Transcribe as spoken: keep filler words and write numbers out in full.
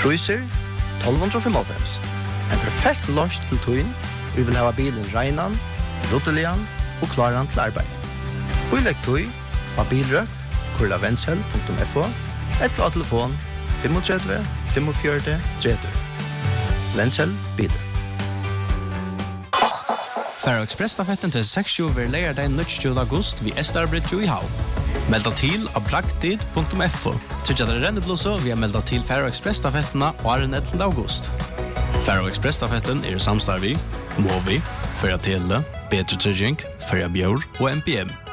Priser tolv fem En perfekt lunch til tøyen. Vi vil ha bilen regnan, ruttelian og klaran til arbeid. Bilegg tøy av bilrøk, kurla vendsel punktum f o, eller av telefon tre fem fem fem tre tre. Vendsel biler. Faro Express-stafetten til seks-tjue vil leie deg tjuende august ved Estarbridge i Havn. Melda til av bragtid punktum f o. Trykker dere renneblåse vi har melda til Faro Express-stafettene og er den ellevte august. Faro Express-stafetten er samstarv i Movi, Føra Tele, Bedre Trygging, Føra Bjør og M P M.